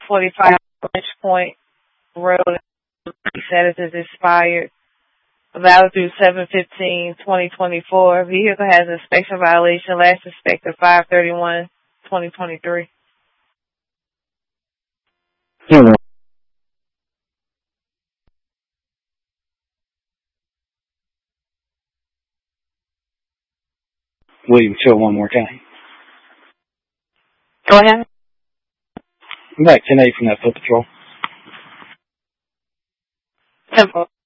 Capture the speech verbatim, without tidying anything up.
forty-five Orange Point Road. Status is expired. Valid through seven fifteen twenty twenty-four. Vehicle has inspection violation. Last inspected five thirty-one twenty twenty-three. Hello. William, chill one more time. Go ahead. I'm back ten eight from that foot patrol. Temple.